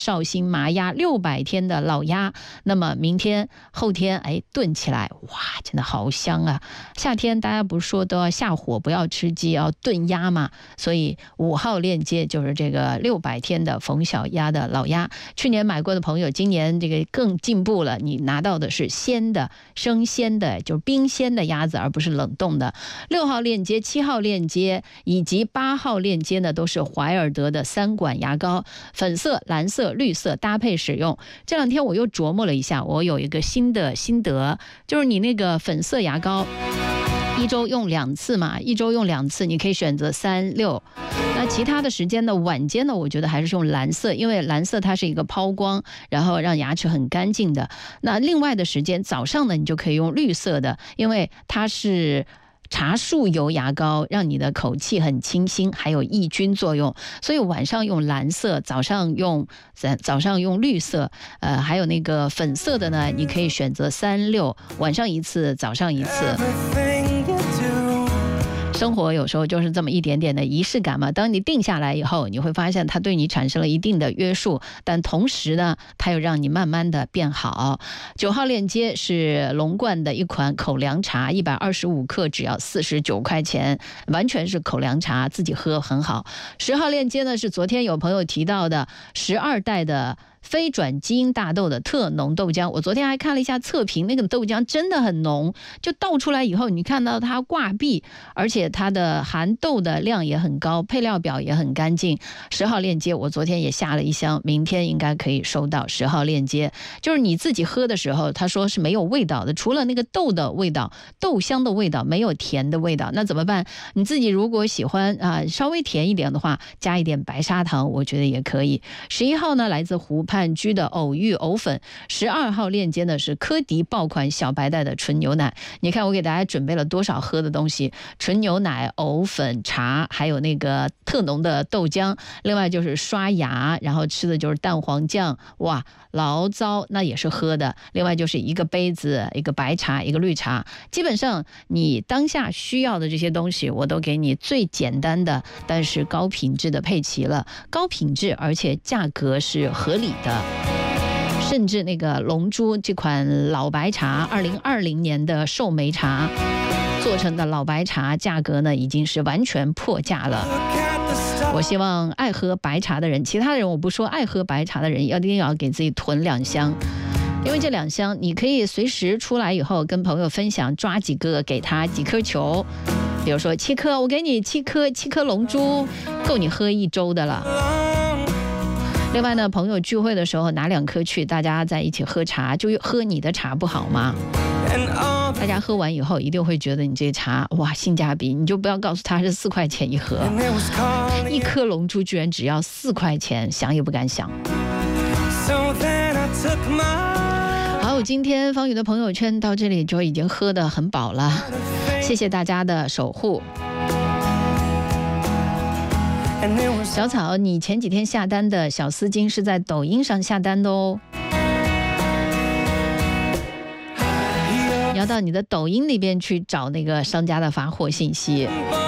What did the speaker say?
绍兴麻鸭600天的老鸭，那么明天后天炖起来，哇，真的好香啊！夏天大家不是说都要下火，不要吃鸡，要炖鸭嘛，所以5号链接就是这个600天的冯小鸭的老鸭。去年买过的朋友，今年这个更进步了，你拿到的是鲜的、生鲜的，就是冰鲜的鸭子，而不是冷冻的。6号链接、7号链接以及8号链接呢，都是怀尔德的3管牙膏，粉色、蓝色、绿色搭配使用。这2天我又琢磨了一下，我有一个新的心得，就是你那个粉色牙膏1周用2次嘛，1周用2次，你可以选择3、6。那其他的时间呢，晚间呢，我觉得还是用蓝色，因为蓝色它是一个抛光，然后让牙齿很干净的。那另外的时间，早上呢，你就可以用绿色的，因为它是茶树油牙膏，让你的口气很清新，还有抑菌作用。所以晚上用蓝色，早上用绿色，还有那个粉色的呢，你可以选择3、6，晚上1次，早上1次。生活有时候就是这么一点点的仪式感嘛。当你定下来以后，你会发现它对你产生了一定的约束，但同时呢，它又让你慢慢的变好。9号链接是龙冠的一款口粮茶，125克只要49块钱，完全是口粮茶，自己喝很好。10号链接呢是昨天有朋友提到的12代的非转基因大豆的特浓豆浆，我昨天还看了一下测评，那个豆浆真的很浓，就倒出来以后，你看到它挂壁，而且它的含豆的量也很高，配料表也很干净。10号链接我昨天也下了一箱，明天应该可以收到10号链接。就是你自己喝的时候，他说是没有味道的，除了那个豆的味道，豆香的味道，没有甜的味道。那怎么办？你自己如果喜欢稍微甜一点的话，加一点白砂糖，我觉得也可以。11号呢，来自湖畔居的偶遇藕粉。12号链接呢是科迪爆款小白袋的纯牛奶。你看我给大家准备了多少喝的东西，纯牛奶、藕粉、茶，还有那个特浓的豆浆，另外就是刷牙，然后吃的就是蛋黄酱，哇，醪糟那也是喝的，另外就是一个杯子，一个白茶，一个绿茶。基本上你当下需要的这些东西我都给你最简单的但是高品质的配齐了，高品质而且价格是合理的。甚至那个龙珠这款老白茶，2020年的寿眉茶做成的老白茶，价格呢已经是完全破价了。我希望爱喝白茶的人，其他的人我不说，爱喝白茶的人一定要给自己囤2箱，因为这2箱你可以随时出来以后跟朋友分享，抓几个给他几颗球，比如说7颗，我给你7颗龙珠，够你喝1周的了。另外呢，朋友聚会的时候拿2颗去，大家在一起喝茶，就喝你的茶不好吗？大家喝完以后一定会觉得你这茶哇性价比，你就不要告诉他是4块钱一盒，1颗龙珠居然只要4块钱，想也不敢想。好，我今天方宇的朋友圈到这里就已经喝得很饱了，谢谢大家的守护。小草，你前几天下单的小丝巾是在抖音上下单的哦，你要到你的抖音那边去找那个商家的发货信息。